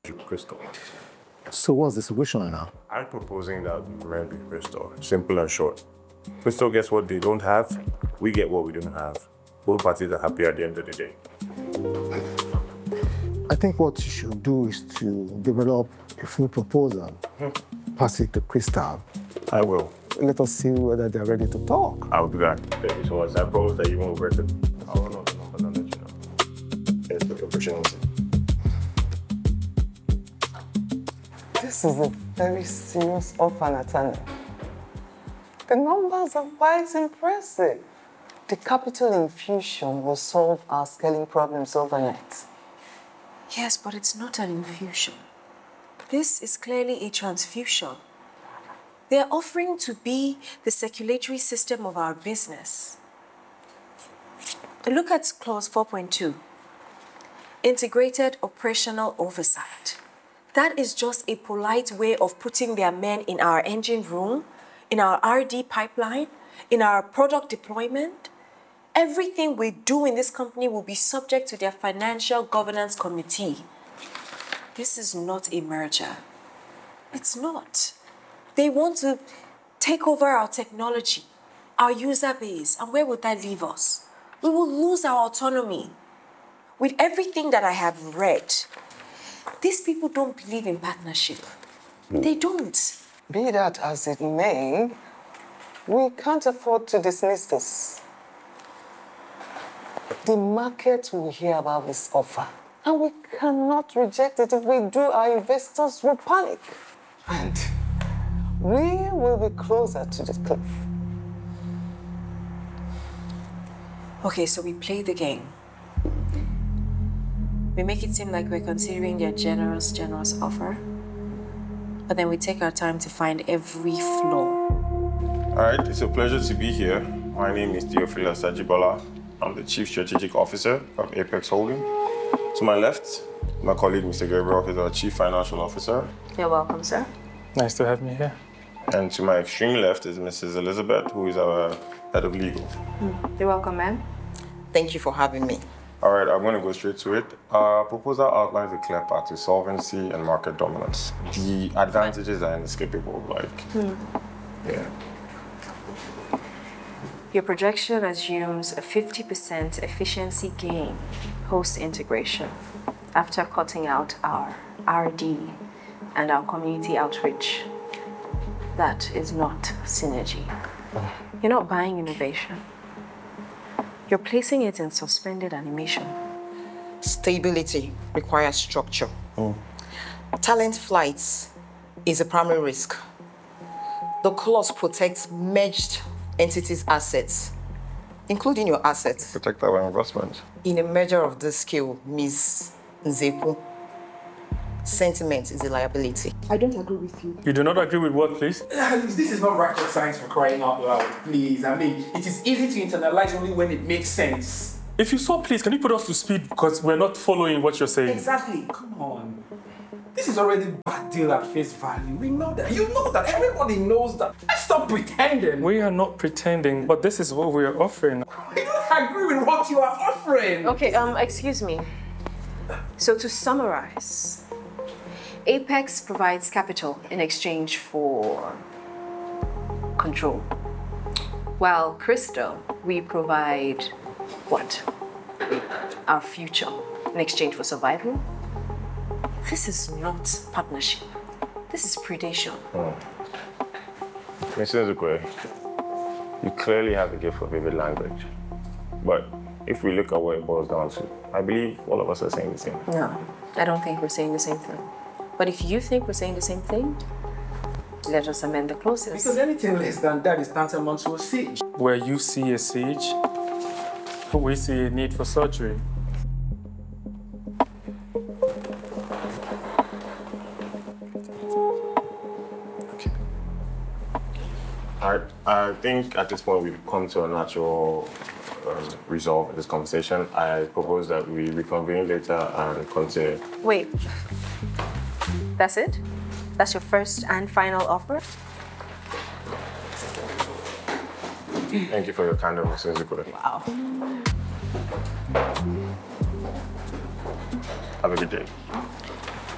to Crystal. So what's the solution now? I'm proposing that we marry Crystal. Simple and short. Crystal gets what they don't have, we get what we don't have. Both parties are happy at the end of the day. I think what you should do is to develop a full proposal, pass it to Crystal. I will. Let us see whether they're ready to talk. I'll do that. Baby, so as I propose that you won't regret it, I'll run out the numbers and let you know. It's the opportunity. This is a very serious offer, Nathaniel. The numbers are quite impressive. The capital infusion will solve our scaling problems overnight. Yes, but it's not an infusion. This is clearly a transfusion. They're offering to be the circulatory system of our business. Look at clause 4.2. Integrated operational oversight. That is just a polite way of putting their men in our engine room, in our R&D pipeline, in our product deployment. Everything we do in this company will be subject to their financial governance committee. This is not a merger. It's not. They want to take over our technology, our user base, and where would that leave us? We will lose our autonomy. With everything that I have read, these people don't believe in partnership. They don't. Be that as it may, we can't afford to dismiss this. The market will hear about this offer, and we cannot reject it. If we do, our investors will panic. And we will be closer to the cliff. Okay, so we play the game. We make it seem like we're considering their generous offer, but then we take our time to find every flaw. All right, it's a pleasure to be here. My name is Theophilus Sajibola. I'm the Chief Strategic Officer of Apex Holding. To my left, my colleague, Mr. Gabriel, is our Chief Financial Officer. You're welcome, sir. Nice to have me here. And to my extreme left is Mrs. Elizabeth, who is our Head of Legal. You're welcome, ma'am. Thank you for having me. All right, I'm going to go straight to it. Our proposal outlines a clear path to solvency and market dominance. The advantages are inescapable, yeah. Your projection assumes a 50% efficiency gain post-integration after cutting out our R&D and our community outreach. That is not synergy. You're not buying innovation. You're placing it in suspended animation. Stability requires structure. Talent flights is a primary risk. The clause protects merged entities' assets, including your assets. Protect our investment. In a merger of this scale, Ms. Nzeku, sentiment is a liability. I don't agree with you. You do not agree with what, please? This is not rocket science for crying out loud, please. I mean, it is easy to internalize only when it makes sense. If you saw, please, can you put us to speed because we're not following what you're saying? Exactly. Come on. This is already a bad deal at face value. We know that. You know that. Everybody knows that. Let's stop pretending. We are not pretending, but this is what we are offering. I don't agree with what you are offering. Okay, excuse me. So to summarize, Apex provides capital in exchange for control. While Crystal, we provide what? Our future in exchange for survival. This is not partnership. This is predation. Mr. Nzukwe, you clearly have a gift for vivid language. But if we look at what it boils down to, I believe all of us are saying the same. No, I don't think we're saying the same thing. But if you think we're saying the same thing, let us amend the clauses. Because anything less than that is tantamount to a siege. Where you see a siege, we see a need for surgery. Okay. I think at this point we've come to a natural resolve in this conversation. I propose that we reconvene later and continue. Wait. That's it? That's your first and final offer? Thank you for your candor, Mr. Nzukwe. Wow. Have a good day.